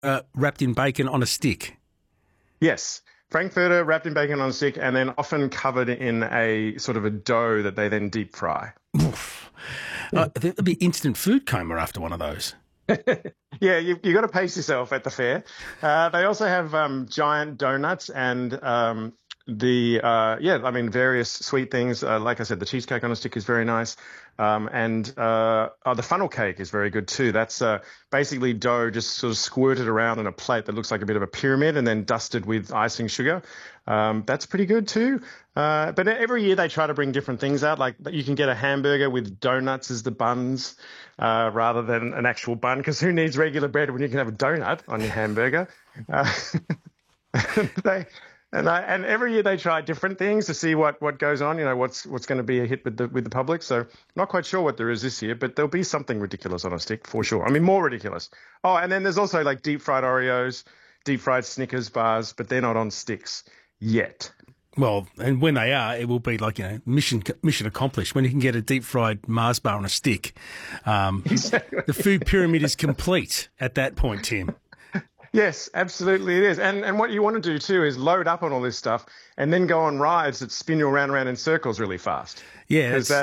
wrapped in bacon on a stick. Yes. Frankfurter wrapped in bacon on a stick and then often covered in a sort of a dough that they then deep fry. Oof. I think there'll be instant food coma after one of those. Yeah, you got to pace yourself at the fair. They also have giant donuts and various sweet things. Like I said, the cheesecake on a stick is very nice. The funnel cake is very good too. That's basically dough just sort of squirted around in a plate that looks like a bit of a pyramid and then dusted with icing sugar. That's pretty good too. But every year they try to bring different things out. Like you can get a hamburger with donuts as the buns rather than an actual bun, because who needs regular bread when you can have a donut on your hamburger? And every year they try different things to see what goes on. You know, what's going to be a hit with the public. So not quite sure what there is this year, but there'll be something ridiculous on a stick for sure. I mean, more ridiculous. Oh, and then there's also like deep fried Oreos, deep fried Snickers bars, but they're not on sticks yet. Well, and when they are, it will be like, mission accomplished. When you can get a deep fried Mars bar on a stick, Exactly. the food pyramid is complete at that point, Tim. Yes, absolutely it is. And what you want to do too is load up on all this stuff and then go on rides that spin you around in circles really fast. Yeah, because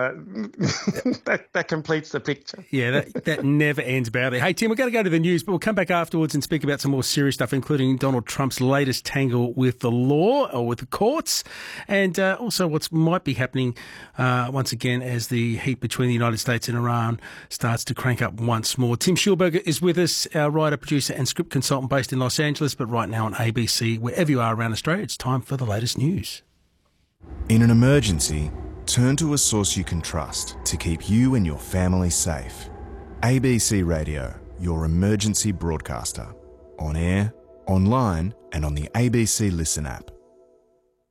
that completes the picture. Yeah, that never ends badly. Hey, Tim, we're going to go to the news, but we'll come back afterwards and speak about some more serious stuff, including Donald Trump's latest tangle with the law or with the courts, and also what might be happening once again as the heat between the United States and Iran starts to crank up once more. Tim Schulberger is with us, our writer, producer and script consultant based in Los Angeles, but right now on ABC, wherever you are around Australia, it's time for the latest news. In an emergency, turn to a source you can trust to keep you and your family safe. ABC Radio, your emergency broadcaster. On air, online and on the ABC Listen app.